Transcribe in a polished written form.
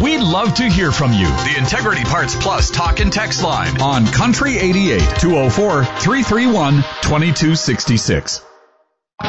We'd love to hear from you. The Integrity Parts Plus talk and text line on Country 88 204-331-2266.